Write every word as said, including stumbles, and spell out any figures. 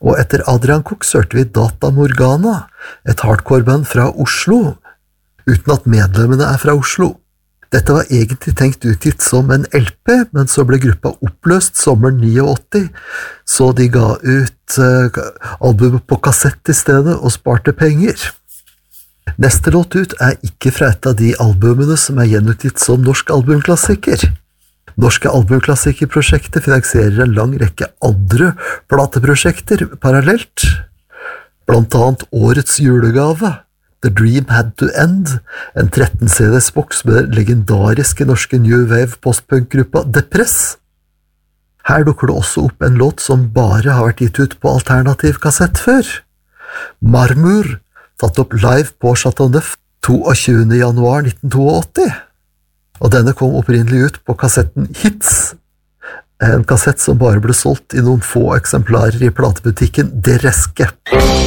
Og etter Adrian Cook sørte vi Data Morgana, et hardcore-band fra Oslo, uten at medlemmene er fra Oslo. Dette var egentlig tenkt utgitt som en L P, men så ble gruppa oppløst sommeren åttini, så de ga ut uh, albumet på kassett i stedet og sparte penger. Neste låt ut er ikke fra et av de albumene som er gjenutgitt som norsk albumklassiker. Norske albumklassikerprosjektet finansierer en lang rekke andre plateprosjekter parallelt, blant annet årets julegave, The Dream Had to End, en tretten C D-boks med den legendariske norske New Wave postpunk-gruppa Depress. Her dukker det også opp en låt som bare har vært gitt ut på alternativ kassett før. Marmor, tatt opp live på Chateau Neuf tjueto januar nitten åttito. Og denne kom opprinnelig ut på kassetten Hits, en kassett som bare ble solgt i noen få eksemplarer i platebutikken Dereske.